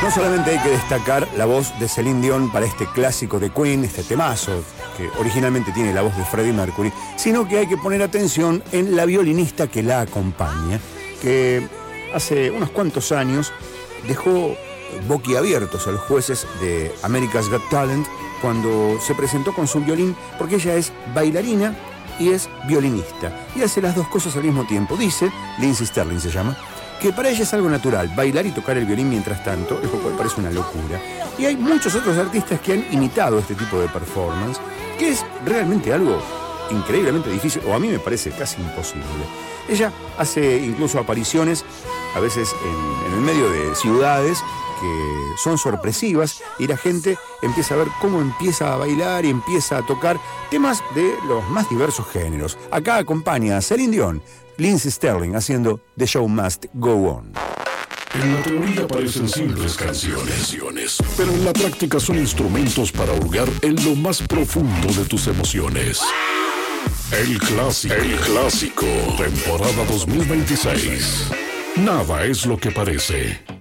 No solamente hay que destacar la voz de Celine Dion para este clásico de Queen, este temazo, que originalmente tiene la voz de Freddie Mercury, sino que hay que poner atención en la violinista que la acompaña, que hace unos cuantos años dejó boquiabiertos a los jueces de America's Got Talent cuando se presentó con su violín, porque ella es bailarina y es violinista, y hace las dos cosas al mismo tiempo. Dice, Lindsey Stirling se llama, que para ella es algo natural, bailar y tocar el violín mientras tanto, lo cual parece una locura. Y hay muchos otros artistas que han imitado este tipo de performance, que es realmente algo increíblemente difícil, o a mí me parece casi imposible. Ella hace incluso apariciones, a veces en el medio de ciudades, que son sorpresivas, y la gente empieza a ver cómo empieza a bailar y empieza a tocar temas de los más diversos géneros. Acá acompaña a Celine Dion, Lindsey Stirling haciendo The Show Must Go On. En la teoría parecen simples canciones, pero en la práctica son instrumentos para hurgar en lo más profundo de tus emociones. El clásico, temporada 2026. Nada es lo que parece.